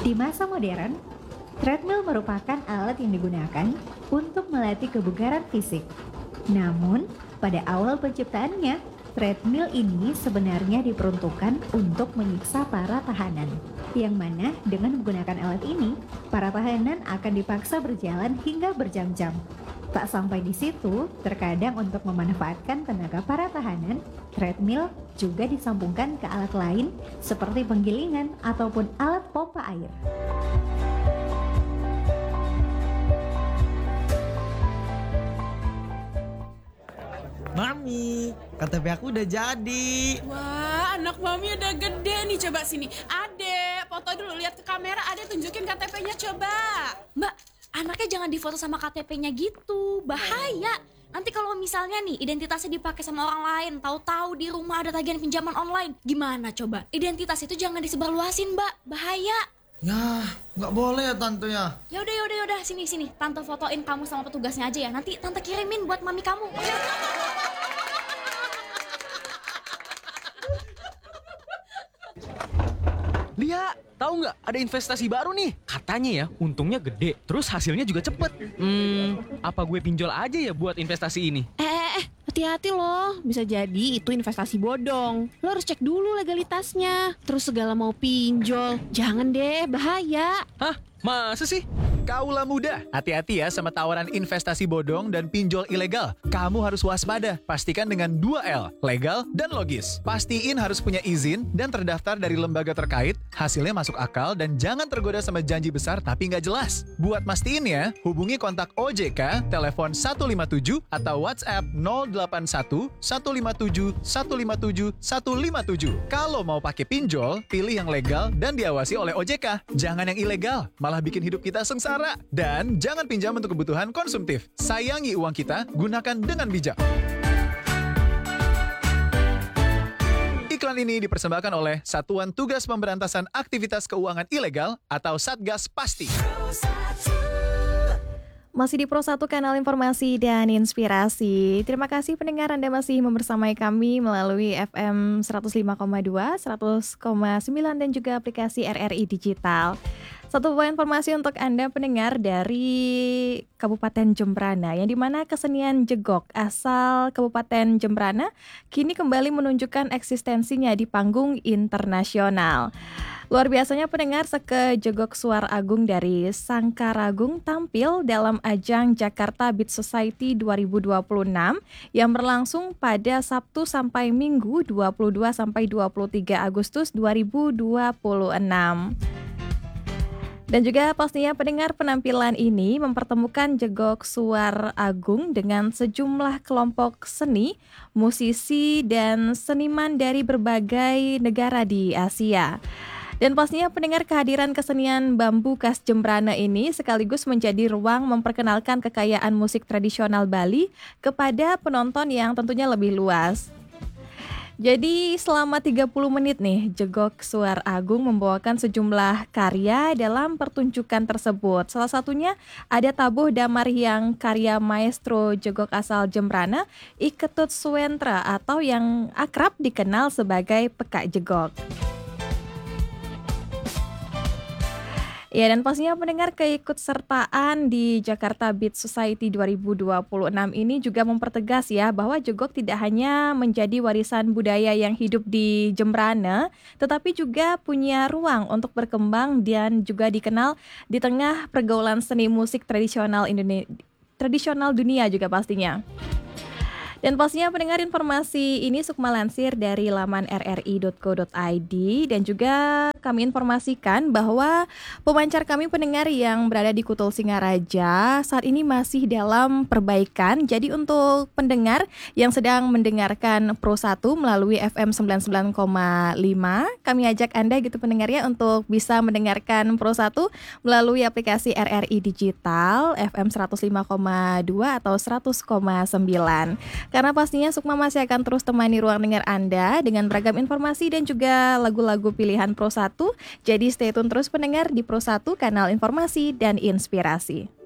Di masa modern, treadmill merupakan alat yang digunakan untuk melatih kebugaran fisik. Namun, pada awal penciptaannya, treadmill ini sebenarnya diperuntukkan untuk menyiksa para tahanan. Yang mana dengan menggunakan alat ini, para tahanan akan dipaksa berjalan hingga berjam-jam. Tak sampai di situ, terkadang untuk memanfaatkan tenaga para tahanan, treadmill juga disambungkan ke alat lain seperti penggilingan ataupun alat pompa air. Mami, KTP aku udah jadi. Wah, anak mami udah gede nih. Coba sini. Adek, foto dulu. Lihat ke kamera. Adek tunjukin KTP-nya coba. Mbak, anaknya jangan difoto sama KTP-nya gitu. Bahaya. Nanti kalau misalnya nih identitasnya dipakai sama orang lain, tahu-tahu di rumah ada tagihan pinjaman online. Gimana coba? Identitas itu jangan disebarluasin, Mbak. Bahaya. Ya, nggak boleh ya tante ya. Yaudah. Sini. Tante fotoin kamu sama petugasnya aja ya. Nanti tante kirimin buat mami kamu. Lia, tahu nggak ada investasi baru nih? Katanya ya, untungnya gede, terus hasilnya juga cepet. Apa gue pinjol aja ya buat investasi ini? Hati-hati loh, bisa jadi itu investasi bodong. Lo harus cek dulu legalitasnya. Terus segala mau pinjol, jangan deh, bahaya. Hah? Masa sih? Kaulah muda, hati-hati ya sama tawaran investasi bodong dan pinjol ilegal. Kamu harus waspada, pastikan dengan 2L, legal dan logis. Pastiin harus punya izin dan terdaftar dari lembaga terkait, hasilnya masuk akal dan jangan tergoda sama janji besar tapi nggak jelas. Buat mastiin ya, hubungi kontak OJK, telepon 157 atau WhatsApp 081 157 157 157. Kalau mau pakai pinjol, pilih yang legal dan diawasi oleh OJK. Jangan yang ilegal, malah bikin hidup kita sengsara. Dan jangan pinjam untuk kebutuhan konsumtif. Sayangi uang kita, gunakan dengan bijak. Iklan ini dipersembahkan oleh Satuan Tugas Pemberantasan Aktivitas Keuangan Ilegal atau Satgas Pasti. Masih di Pro 1 Kanal Informasi dan Inspirasi. Terima kasih pendengar Anda masih membersamai kami melalui FM 105,2, 100,9 dan juga aplikasi RRI Digital. Satu poin informasi untuk Anda pendengar dari Kabupaten Jembrana, yang dimana kesenian jegok asal Kabupaten Jembrana kini kembali menunjukkan eksistensinya di panggung internasional. Luar biasanya pendengar, Seke Jegok Suar Agung dari Sangkaragung tampil dalam ajang Jakarta Beat Society 2026 yang berlangsung pada Sabtu sampai Minggu 22 sampai 23 Agustus 2026. Dan juga pastinya pendengar, penampilan ini mempertemukan Jegok Suar Agung dengan sejumlah kelompok seni, musisi, dan seniman dari berbagai negara di Asia. Dan pastinya pendengar, kehadiran kesenian bambu khas Jembrana ini sekaligus menjadi ruang memperkenalkan kekayaan musik tradisional Bali kepada penonton yang tentunya lebih luas. Jadi selama 30 menit nih, Jegok Suar Agung membawakan sejumlah karya dalam pertunjukan tersebut. Salah satunya ada Tabuh Damar yang karya maestro Jegok asal Jembrana, Iketut Suwentra atau yang akrab dikenal sebagai Pekak Jegok. Ya, dan pastinya pendengar, keikutsertaan di Jakarta Beat Society 2026 ini juga mempertegas ya bahwa jegok tidak hanya menjadi warisan budaya yang hidup di Jembrana, tetapi juga punya ruang untuk berkembang dan juga dikenal di tengah pergaulan seni musik tradisional dunia juga pastinya. Dan pastinya pendengar, informasi ini Sukma lansir dari laman rri.co.id, dan juga kami informasikan bahwa pemancar kami pendengar yang berada di Kutul Singaraja saat ini masih dalam perbaikan. Jadi untuk pendengar yang sedang mendengarkan Pro 1 melalui FM 99,5, kami ajak Anda gitu pendengar ya untuk bisa mendengarkan Pro 1 melalui aplikasi RRI Digital FM 105,2 atau 100,9. Karena pastinya Sukma masih akan terus temani ruang dengar Anda dengan beragam informasi dan juga lagu-lagu pilihan Pro 1. Jadi stay tune terus pendengar di Pro 1 Kanal Informasi dan Inspirasi.